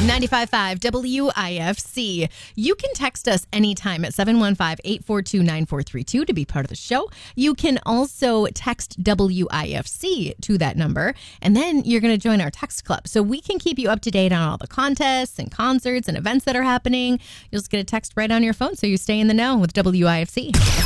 95.5 WIFC. You can text us anytime at 715-842-9432 to be part of the show. You can also text WIFC to that number, and then you're going to join our text club. So we can keep you up to date on all the contests and concerts and events that are happening. You'll just get a text right on your phone so you stay in the know with WIFC.